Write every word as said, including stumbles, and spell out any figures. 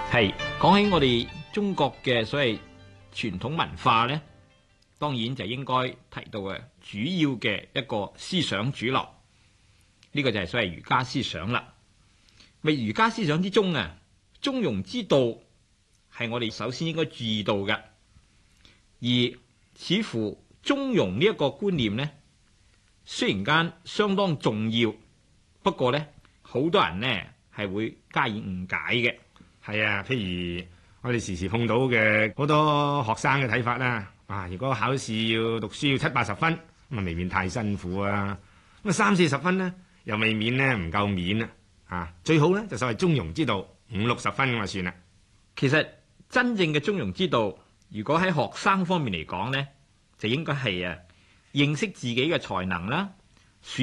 係講起我哋中國嘅所謂傳統文化呢，當然就應該提到嘅主要嘅一個思想主流，呢、這個就係所謂儒家思想啦。咪儒家思想之中啊，中庸之道係我哋首先應該注意到嘅，而似乎中庸呢一個觀念呢，雖然間相當重要，不過呢，好多人呢係會加以誤解嘅。 係啊，譬如我哋時時碰到嘅好多學生嘅睇法啦。啊，如果考試要讀書要七八十分，咁啊未免太辛苦啊。咁啊三四十分呢，又未免呢唔夠面啊。啊，最好呢就所謂中庸之道，五六十分咁就算啦。 其實真正嘅中庸之道，如果喺學生方面嚟講呢，就應該係啊認識自己嘅才能啦，